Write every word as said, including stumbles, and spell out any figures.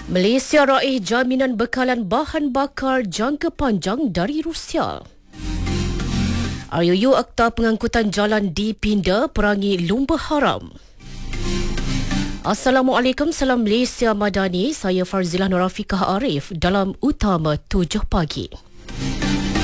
Malaysia raih jaminan bekalan bahan bakar jangka panjang dari Rusia. R U U Akta Pengangkutan Jalan dipinda perangi lumba haram. Assalamualaikum, salam Malaysia Madani. Saya Farzilah Nurafiqah Arif dalam Utama tujuh pagi.